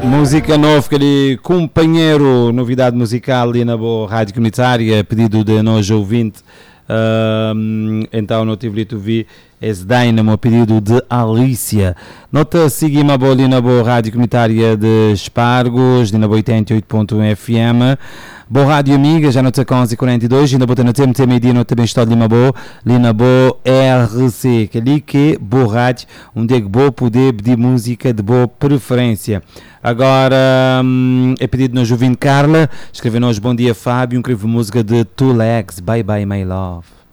Música nova, aquele companheiro, novidade musical ali na boa rádio comunitária, pedido de nós ouvinte. Então, não tive de ouvir esse Dynamo, pedido de Alicia. Nota seguimos ali na boa rádio comunitária de Espargos, na boa 88.1 FM. Boa rádio amiga, já nota 11:42, ainda botando até meio-dia, nota bem estou ali na boa RC, que ali que boa rádio, onde é que vou poder pedir música de boa preferência. Agora é pedido na Juvim Carla, escreve-nos bom dia Fábio, escreve música de Two Legs, Bye Bye My Love.